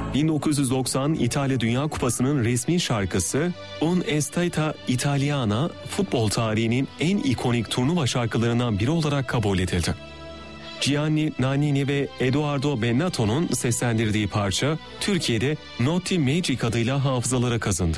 1990 İtalya Dünya Kupası'nın resmi şarkısı Un Estata Italiana futbol tarihinin en ikonik turnuva şarkılarından biri olarak kabul edildi. Gianni Nannini ve Edoardo Bennato'nun seslendirdiği parça Türkiye'de Notti Magic adıyla hafızalara kazındı.